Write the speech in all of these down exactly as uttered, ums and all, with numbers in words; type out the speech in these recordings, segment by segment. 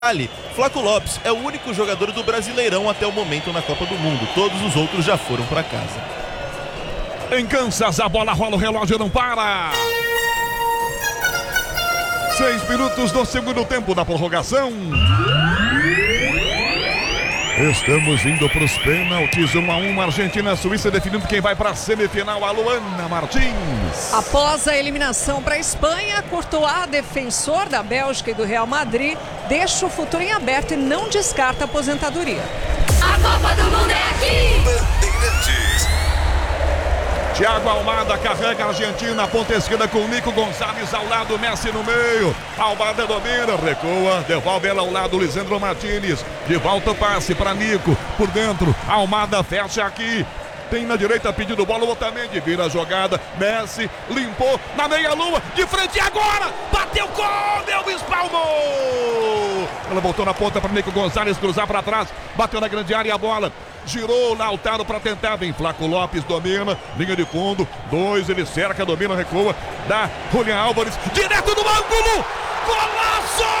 Ali, Flaco Lopes é o único jogador do Brasileirão até o momento na Copa do Mundo. Todos os outros já foram para casa. Em Kansas, a bola rola, o relógio não para. Seis minutos do segundo tempo da prorrogação. Estamos indo para os pênaltis, um a um, Argentina, Suíça definindo quem vai para a semifinal, a Luana Martins. Após a eliminação para a Espanha, Courtois, defensor da Bélgica e do Real Madrid, deixa o futuro em aberto e não descarta a aposentadoria. A Copa do Mundo é aqui! Bandeirantes. Thiago Almada carrega a Argentina, ponta esquerda com Nico Gonçalves ao lado, Messi no meio. Almada domina, recua, devolve ela ao lado, Lisandro Martínez. De volta o passe para Nico, por dentro, Almada fecha aqui. Tem na direita pedindo bola, o Otamendi vira a jogada, Messi limpou na meia-lua, de frente agora, bateu gol, deu espalmou. Ela voltou na ponta para Nico Gonçalves cruzar para trás, bateu na grande área a bola, girou Lautaro para tentar, vem Flaco Lopes, domina, linha de fundo, dois, ele cerca, domina, recua, dá Julián Álvares, direto do ângulo, golaço!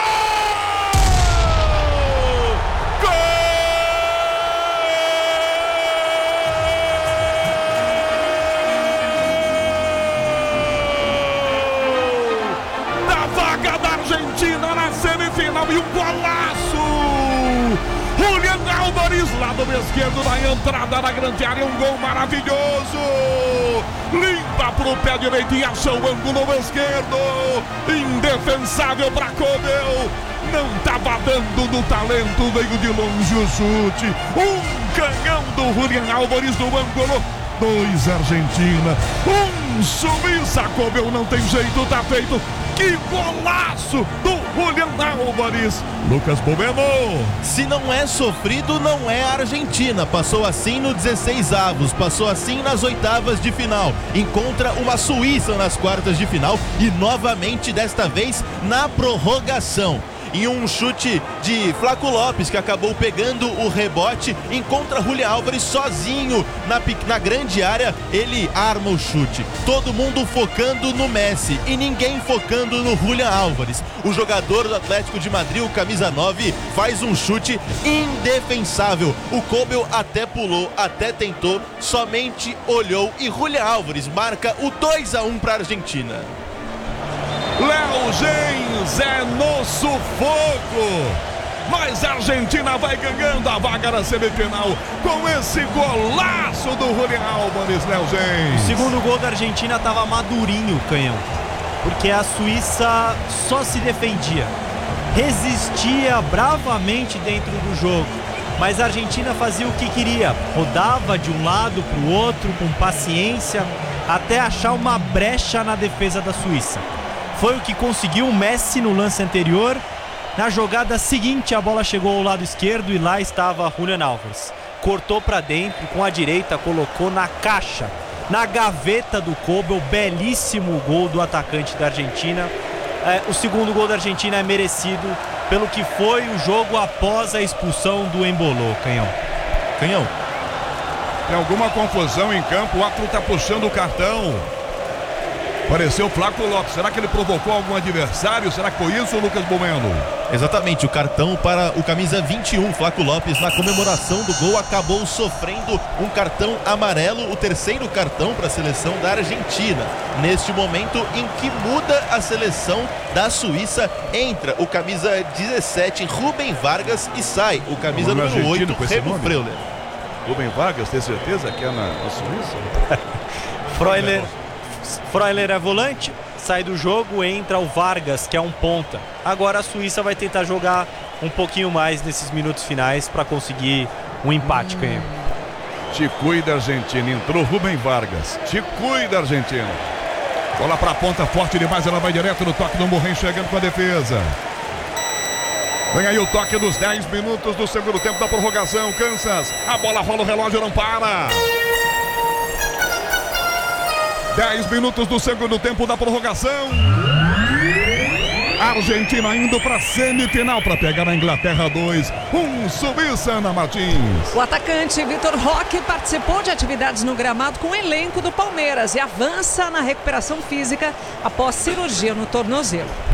Argentina na semifinal e um golaço! Julián Álvares, lado esquerdo na entrada da grande área, um gol maravilhoso! Limpa pro pé direito e acha o ângulo esquerdo! Indefensável para Cobel! Não estava dando no talento, veio de longe o chute! Um canhão do Julián Álvares no ângulo! Dois Argentina, um Suíça, Cobel não tem jeito, tá feito! Que golaço do Julián Álvares! Lucas Bueno. Se não é sofrido, não é Argentina. Passou assim no dezesseis avos, passou assim nas oitavas de final. Encontra uma Suíça nas quartas de final e novamente desta vez na prorrogação. Em um chute de Flaco Lopes, que acabou pegando o rebote, encontra Julián Álvares sozinho na, na grande área, ele arma o chute. Todo mundo focando no Messi e ninguém focando no Julián Álvares. O jogador do Atlético de Madrid, o camisa nove, faz um chute indefensável. O Cobel até pulou, até tentou, somente olhou e Julián Álvares marca o dois a um para a Argentina. Léo Gens é no sufoco, mas a Argentina vai ganhando a vaga na semifinal com esse golaço do Julián Álvares, Léo Gens. O segundo gol da Argentina estava madurinho, Canhão, porque a Suíça só se defendia, resistia bravamente dentro do jogo, mas a Argentina fazia o que queria, rodava de um lado para o outro com paciência, até achar uma brecha na defesa da Suíça. Foi o que conseguiu o Messi no lance anterior. Na jogada seguinte, a bola chegou ao lado esquerdo e lá estava Julián Álvares. Cortou para dentro, com a direita colocou na caixa, na gaveta do Cobel. Belíssimo gol do atacante da Argentina. É, o segundo gol da Argentina é merecido pelo que foi o jogo após a expulsão do Embolou, Canhão. Canhão. Tem alguma confusão em campo, o árbitro está puxando o cartão. Apareceu o Flaco Lopes, será que ele provocou algum adversário? Será que foi isso, Lucas Bueno? Exatamente, o cartão para o camisa vinte e um, Flaco Lopes, na comemoração do gol, acabou sofrendo um cartão amarelo, o terceiro cartão para a seleção da Argentina. Neste momento em que muda a seleção da Suíça, entra o camisa dezessete, Rubem Vargas, e sai o camisa número oito, Remo Freuler. Rubem Vargas, tem certeza que é na, na Suíça? Freuler. Freuler é volante, sai do jogo, entra o Vargas, que é um ponta. Agora a Suíça vai tentar jogar um pouquinho mais nesses minutos finais para conseguir um empate, Canhão. Te cuida, Argentina. Entrou Rubem Vargas. Te cuida, Argentina. Bola para a ponta, forte demais, ela vai direto no toque do Morren, chegando com a defesa. Vem aí o toque dos dez minutos do segundo tempo da prorrogação. Kansas, a bola rola, o relógio não para. dez minutos do segundo tempo da prorrogação. Argentina indo para a semifinal para pegar a Inglaterra dois. Um Suíça, Ana Martins. O atacante Vitor Roque participou de atividades no gramado com o elenco do Palmeiras e avança na recuperação física após cirurgia no tornozelo.